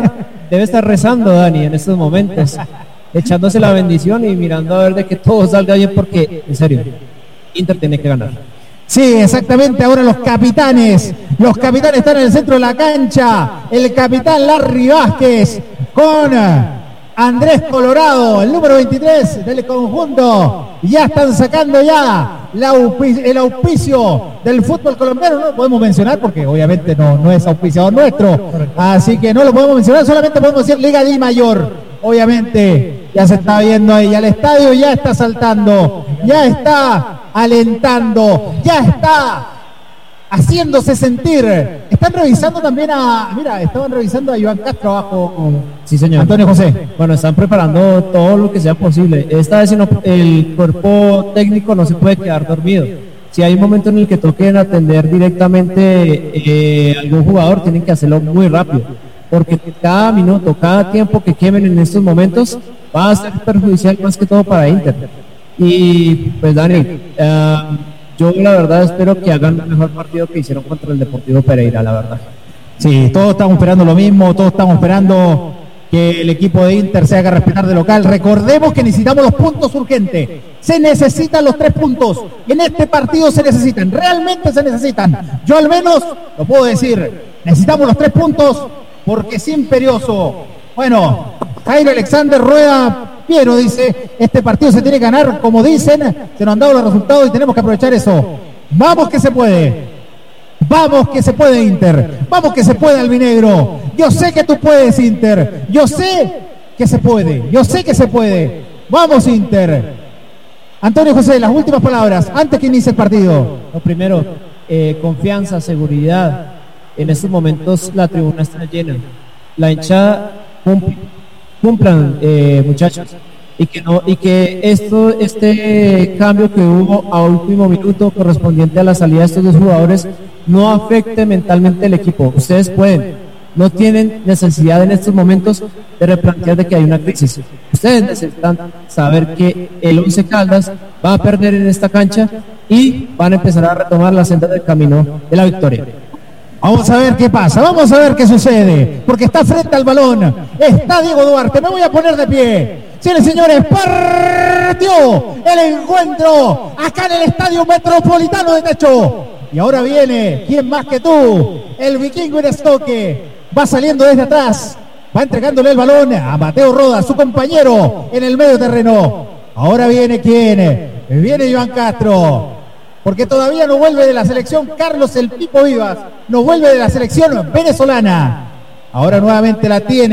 debe estar rezando Dani en estos momentos, echándose la bendición y mirando a ver de que todo salga bien, porque, en serio, Inter tiene que ganar. Sí, exactamente. Ahora los capitanes están en el centro de la cancha. El capitán Larry Vázquez con Andrés Colorado, el número 23 del conjunto. Ya están sacando ya el auspicio del fútbol colombiano. No lo podemos mencionar porque obviamente no es auspiciador nuestro, así que no lo podemos mencionar, solamente podemos decir Liga Di Mayor. Obviamente ya se está viendo ahí, ya el estadio ya está saltando, ya está alentando, ya está haciéndose sentir. Están revisando también estaban revisando a Iván Castro abajo. Sí, señor. Antonio José. Bueno, están preparando todo lo que sea posible. Esta vez el cuerpo técnico no se puede quedar dormido. Si hay un momento en el que toquen atender directamente algún jugador, tienen que hacerlo muy rápido, porque cada minuto, cada tiempo que quemen en estos momentos va a ser perjudicial más que todo para Inter. Y pues Dani, yo la verdad espero que hagan un mejor partido que hicieron contra el Deportivo Pereira, la verdad. Sí, todos estamos esperando lo mismo, todos estamos esperando que el equipo de Inter se haga respetar de local. Recordemos que necesitamos los puntos urgentes, se necesitan los 3 puntos, en este partido se necesitan, realmente se necesitan. Yo al menos lo puedo decir, necesitamos los 3 puntos porque es imperioso. Bueno, Jairo Alexander Rueda Piero dice, este partido se tiene que ganar, como dicen, se nos han dado los resultados y tenemos que aprovechar eso. Vamos que se puede. Vamos que se puede, Inter. Vamos que se puede, albinegro. Yo sé que tú puedes, Inter. Yo sé que se puede. Yo sé que se puede. Vamos, Inter. Antonio José, las últimas palabras antes que inicie el partido. Lo primero, confianza, seguridad. En estos momentos la tribuna está llena. La hinchada cumplan, muchachos, y que este cambio que hubo a último minuto correspondiente a la salida de estos 2 jugadores no afecte mentalmente al equipo. Ustedes pueden, no tienen necesidad en estos momentos de replantear de que hay una crisis. Ustedes necesitan saber que el Once Caldas va a perder en esta cancha y van a empezar a retomar la senda del camino de la victoria. Vamos a ver qué pasa, vamos a ver qué sucede, porque está frente al balón, está Diego Duarte, me voy a poner de pie. Señores y señores, partió el encuentro acá en el Estadio Metropolitano de Techo. Y ahora viene, ¿quién más que tú? El vikingo Inestoque, va saliendo desde atrás, va entregándole el balón a Mateo Rodas, su compañero en el medio terreno. Ahora viene, ¿quién? Viene Iván Castro. Porque todavía no vuelve de la selección Carlos el Pipo Vivas, no vuelve de la selección venezolana. Ahora nuevamente la tiene.